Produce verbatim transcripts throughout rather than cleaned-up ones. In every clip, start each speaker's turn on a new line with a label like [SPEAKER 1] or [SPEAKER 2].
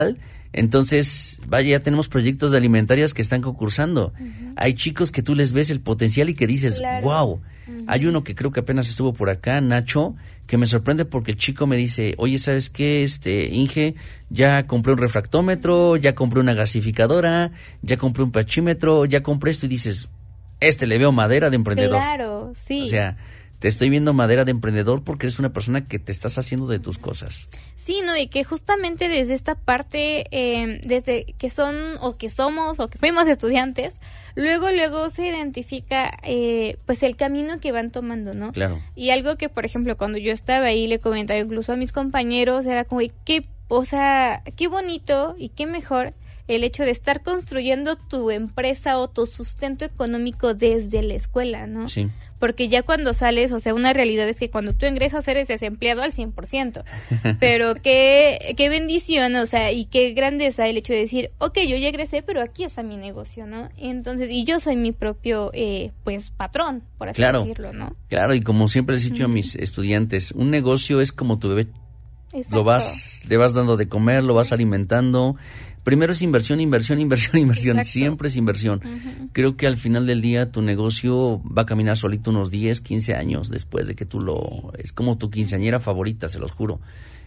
[SPEAKER 1] Entonces, vaya, ya tenemos proyectos de alimentarias que están concursando. Uh-huh. Hay chicos que tú les ves el potencial y que dices, claro. wow. Uh-huh. Hay uno que creo que apenas estuvo por acá, Nacho, que me sorprende porque el chico me dice, oye, ¿sabes qué, este Inge? Ya compré un refractómetro, ya compré una gasificadora, ya compré un pachímetro, ya compré esto, y dices, este le veo madera de emprendedor.
[SPEAKER 2] Claro, sí.
[SPEAKER 1] O sea, te estoy viendo madera de emprendedor porque eres una persona que te estás haciendo de tus cosas.
[SPEAKER 2] Sí, no, y que justamente desde esta parte, eh, desde que son o que somos o que fuimos estudiantes, luego, luego se identifica eh, pues el camino que van tomando, ¿no?
[SPEAKER 1] Claro.
[SPEAKER 2] Y algo que, por ejemplo, cuando yo estaba ahí, le comentaba incluso a mis compañeros, era como, qué, o sea, qué bonito y qué mejor el hecho de estar construyendo tu empresa o tu sustento económico desde la escuela, ¿no?
[SPEAKER 1] Sí.
[SPEAKER 2] Porque ya cuando sales, o sea, una realidad es que cuando tú ingresas eres desempleado al cien por ciento. Pero qué, qué bendición, o sea, y qué grandeza el hecho de decir, ok, yo ya egresé, pero aquí está mi negocio, ¿no? Entonces, y yo soy mi propio, eh, pues, patrón, por así
[SPEAKER 1] claro,
[SPEAKER 2] decirlo, ¿no?
[SPEAKER 1] Claro, y como siempre les he dicho uh-huh. a mis estudiantes, un negocio es como tu bebé. Exacto. Lo vas, le vas dando de comer, lo vas alimentando. Primero es inversión, inversión, inversión, inversión. Exacto. Siempre es inversión. Uh-huh. Creo que al final del día tu negocio va a caminar solito unos diez, quince años después de que tú lo... Es como tu quinceañera favorita, se los juro.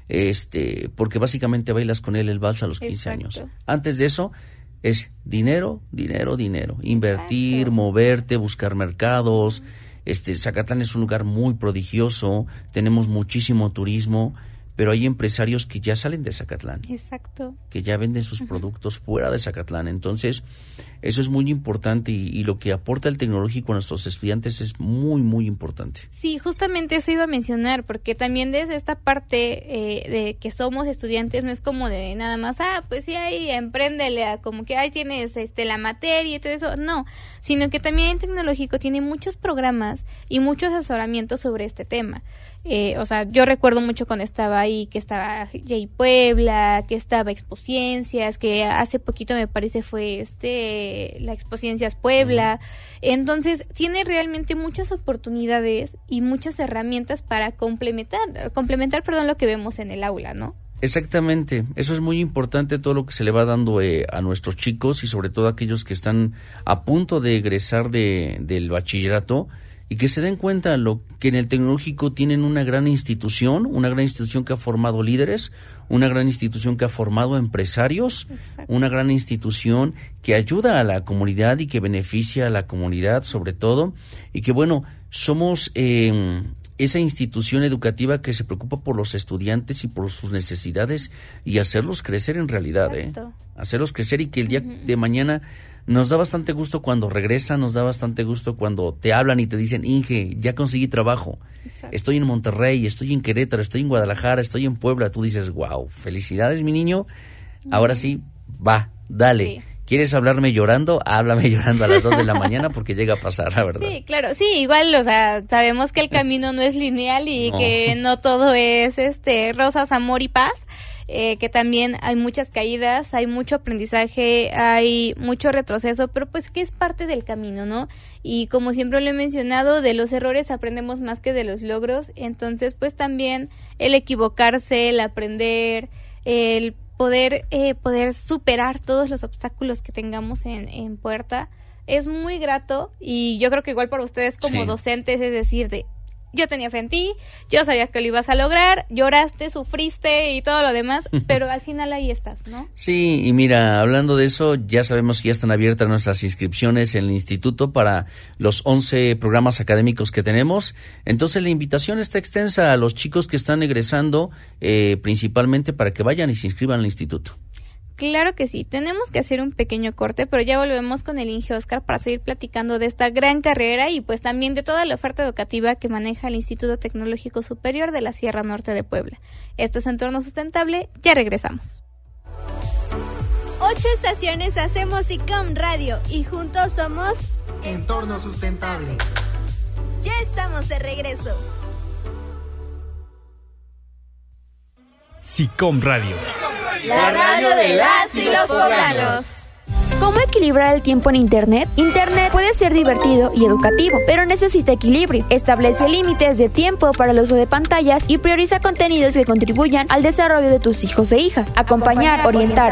[SPEAKER 1] Este, porque básicamente bailas con él el vals a los quince Exacto. años. Antes de eso es dinero, dinero, dinero. Invertir, Exacto. moverte, buscar mercados. Uh-huh. Este, Zacatlán es un lugar muy prodigioso. Tenemos muchísimo turismo. Pero hay empresarios que ya salen de Zacatlán.
[SPEAKER 2] Exacto.
[SPEAKER 1] Que ya venden sus uh-huh. productos fuera de Zacatlán. Entonces, eso es muy importante y, y lo que aporta el tecnológico a nuestros estudiantes es muy, muy importante.
[SPEAKER 2] Sí, justamente eso iba a mencionar, porque también desde esta parte eh, de que somos estudiantes, no es como de nada más, ah, pues sí, ahí empréndele, como que ahí tienes este la materia y todo eso. No, sino que también el tecnológico tiene muchos programas y mucho asesoramiento sobre este tema. Eh, o sea, yo recuerdo mucho cuando estaba ahí, que estaba Jay Puebla, que estaba Expociencias, que hace poquito me parece fue este la Expociencias Puebla. Uh-huh. Entonces, tiene realmente muchas oportunidades y muchas herramientas para complementar, complementar, perdón, lo que vemos en el aula, ¿no?
[SPEAKER 1] Exactamente, eso es muy importante, todo lo que se le va dando eh, a nuestros chicos y sobre todo a aquellos que están a punto de egresar de, del bachillerato. Y que se den cuenta lo que en el tecnológico tienen una gran institución, una gran institución que ha formado líderes, una gran institución que ha formado empresarios, Exacto. una gran institución que ayuda a la comunidad y que beneficia a la comunidad sobre todo, y que bueno, somos eh, esa institución educativa que se preocupa por los estudiantes y por sus necesidades y hacerlos crecer en realidad, Exacto. eh, hacerlos crecer y que el día uh-huh. de mañana... Nos da bastante gusto cuando regresan, nos da bastante gusto cuando te hablan y te dicen, Inge, ya conseguí trabajo, Exacto. estoy en Monterrey, estoy en Querétaro, estoy en Guadalajara, estoy en Puebla. Tú dices, wow, felicidades mi niño, ahora sí, va, dale. Sí. ¿Quieres hablarme llorando? Háblame llorando a las dos de la mañana porque llega a pasar, la verdad.
[SPEAKER 2] Sí, claro, sí, igual, o sea, sabemos que el camino no es lineal y no. que no todo es este rosas, amor y paz. Eh, que también hay muchas caídas, hay mucho aprendizaje, hay mucho retroceso, pero pues que es parte del camino, ¿no? Y como siempre lo he mencionado, de los errores aprendemos más que de los logros, entonces pues también el equivocarse, el aprender, el poder eh, poder superar todos los obstáculos que tengamos en, en puerta es muy grato, y yo creo que igual para ustedes como sí. docentes, es decir, de yo tenía fe en ti, yo sabía que lo ibas a lograr, lloraste, sufriste y todo lo demás, pero al final ahí estás, ¿no?
[SPEAKER 1] Sí, y mira, hablando de eso, ya sabemos que ya están abiertas nuestras inscripciones en el instituto para los once programas académicos que tenemos, entonces la invitación está extensa a los chicos que están egresando, eh, principalmente para que vayan y se inscriban al instituto.
[SPEAKER 2] Claro que sí, tenemos que hacer un pequeño corte, pero ya volvemos con el Inge Oscar para seguir platicando de esta gran carrera y pues también de toda la oferta educativa que maneja el Instituto Tecnológico Superior de la Sierra Norte de Puebla. Esto es Entorno Sustentable, ya regresamos.
[SPEAKER 3] Ocho estaciones hacemos ICOM Radio y juntos somos
[SPEAKER 4] Entorno Sustentable.
[SPEAKER 3] Ya estamos de regreso.
[SPEAKER 5] SICOM Radio.
[SPEAKER 3] La radio de las y los poblanos.
[SPEAKER 6] ¿Cómo equilibrar el tiempo en Internet? Internet puede ser divertido y educativo, pero necesita equilibrio. Establece límites de tiempo para el uso de pantallas y prioriza contenidos que contribuyan al desarrollo de tus hijos e hijas. Acompañar, orientar